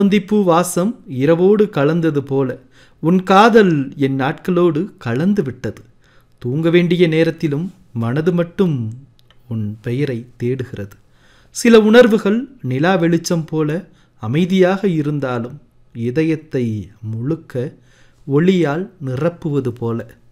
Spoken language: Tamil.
முந்திப்பூ வாசம் இரவோடு கலந்தது போல உன் காதல் என் நாட்களோடு கலந்து விட்டது. தூங்க வேண்டிய நேரத்திலும் மனது மட்டும் உன் பெயரை தேடுகிறது. சில உணர்வுகள் நிலா வெளிச்சம் போல அமைதியாக இருந்தாலும் இதயத்தை முழுக்க ஒளியால் நிரப்புவது போல